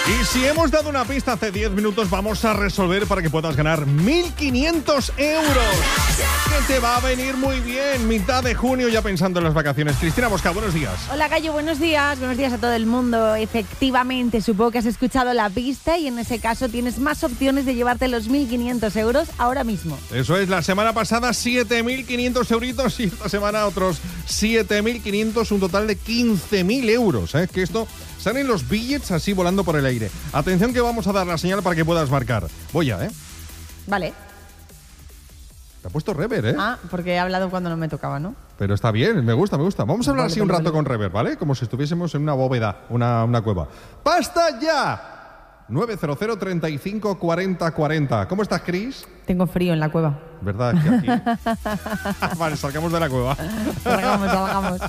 Y si hemos dado una pista hace 10 minutos, vamos a resolver para que puedas ganar 1.500 euros. Que te va a venir muy bien. Mitad de junio ya pensando en las vacaciones. Cristina Bosca, buenos días. Hola, Gallo, buenos días. Buenos días a todo el mundo. Efectivamente, supongo que has escuchado la pista y en ese caso tienes más opciones de llevarte los 1.500 euros ahora mismo. Eso es, la semana pasada 7.500 euritos y esta semana otros 7.500, un total de 15.000 euros. Que esto salen los billets así volando por el aire. Atención que vamos a dar la señal para que puedas marcar. Voy ya, Vale. Te ha puesto rever, Ah, porque he hablado cuando no me tocaba, ¿no? Pero está bien, me gusta. Vamos a hablar así un rato vale. con rever, ¿vale? Como si estuviésemos en una bóveda, una cueva. ¡Basta ya! 900 35 40 40. ¿Cómo estás, Cris? Tengo frío en la cueva. ¿Verdad? Que aquí... Vale, salgamos de la cueva. Salgamos.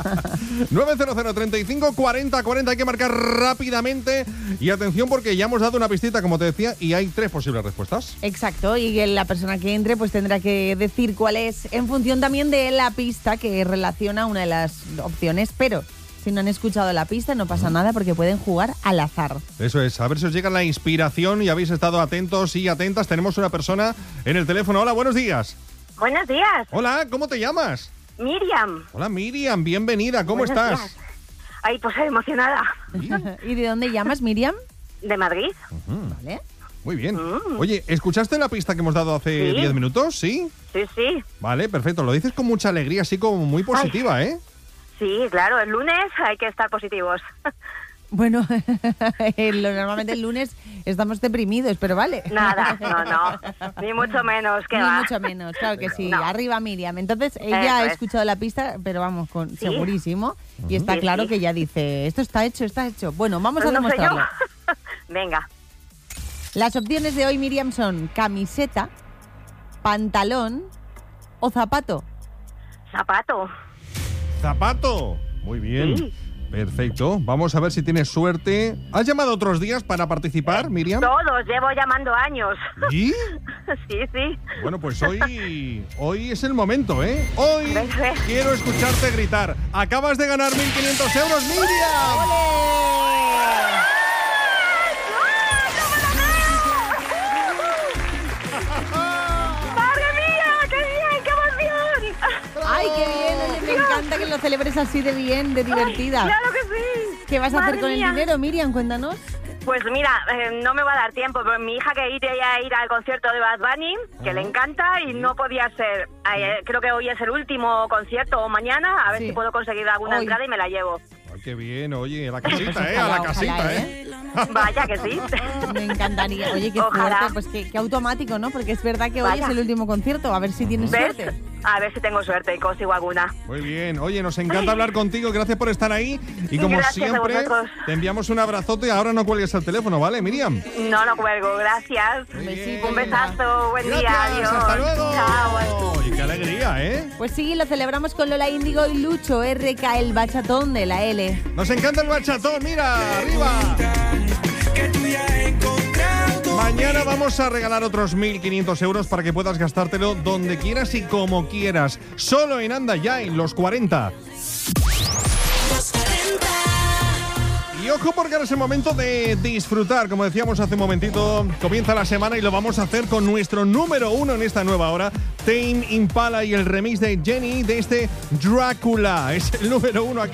900 35 40 40. Hay que marcar rápidamente. Y atención porque ya hemos dado una pistita, como te decía, y hay 3 posibles respuestas. Exacto, y la persona que entre pues tendrá que decir cuál es en función también de la pista que relaciona una de las opciones, pero si no han escuchado la pista no pasa nada porque pueden jugar al azar. Eso es, a ver si os llega la inspiración y habéis estado atentos y atentas. Tenemos una persona en el teléfono. Hola, buenos días. Buenos días. Hola, ¿cómo te llamas? Miriam. Hola, Miriam, bienvenida. ¿Cómo Buenos estás? días. Ay, pues emocionada. ¿Y de dónde llamas, Miriam? ¿De Madrid? Vale. Muy bien. Oye, ¿escuchaste la pista que hemos dado hace Sí. 10 minutos? ¿Sí? Sí. Vale, perfecto. Lo dices con mucha alegría, así como muy positiva, Sí, claro, el lunes hay que estar positivos. Bueno, normalmente el lunes estamos deprimidos, pero vale. Nada, no, ni mucho menos, que Ni va. mucho menos, claro que sí. No. Arriba Miriam. Entonces, ella ha Eso es. escuchado la pista, pero vamos, segurísimo. Y está Sí, claro sí. que ya dice, esto está hecho. Bueno, vamos Pues a no sé yo. demostrarlo. Venga. Las opciones de hoy, Miriam, son camiseta, pantalón o zapato. Zapato. ¡Zapato! Muy bien. Sí. Perfecto. Vamos a ver si tienes suerte. ¿Has llamado otros días para participar, Miriam? Todos, llevo llamando años. ¿Y? Sí. Bueno, pues hoy es el momento, Hoy Venga. quiero escucharte gritar. Acabas de ganar 1.500 euros, Miriam. ¡Madre mía! ¡Qué bien! ¡Qué emoción! ¡Ay, qué bien! Oye, me encanta que lo celebres así de bien, de divertida. ¡Claro que sí! ¿Qué vas a hacer Madre con mía. el dinero, Miriam? Cuéntanos. Pues mira, no me va a dar tiempo, pero mi hija quería ir al concierto de Bad Bunny, que le encanta y no podía ser. Creo que hoy es el último concierto o mañana, a ver Sí. si puedo conseguir alguna Hoy. entrada y me la llevo. Ay, qué bien. Oye, a la casita, Pues a la ojalá, casita, Vaya que sí. Me encantaría. Oye, qué Ojalá. suerte. Pues qué automático, ¿no? Porque es verdad que hoy Vaya. es el último concierto. A ver si tienes ¿Ves? suerte. A ver si tengo suerte y consigo alguna. Muy bien. Oye, nos encanta hablar contigo. Gracias por estar ahí. Y como Gracias a siempre, vosotros. te enviamos un abrazote. Ahora no cuelgues el teléfono, ¿vale, Miriam? No lo cuelgo, gracias. Muy bien. Un besazo, buen día, Gracias, adiós. hasta luego. Chao. Y qué alegría, ¿eh? Pues sí, lo celebramos con Lola Índigo y Lucho RK, el bachatón de la L. Nos encanta el bachatón, mira, arriba. Mañana vamos a regalar otros 1.500 euros para que puedas gastártelo donde quieras y como quieras. Solo en Anda Ya, en los 40. Y ojo porque ahora es el momento de disfrutar. Como decíamos hace un momentito, comienza la semana y lo vamos a hacer con nuestro número 1 en esta nueva hora, Tame Impala y el remix de Jenny de este Drácula. Es el número 1 aquí.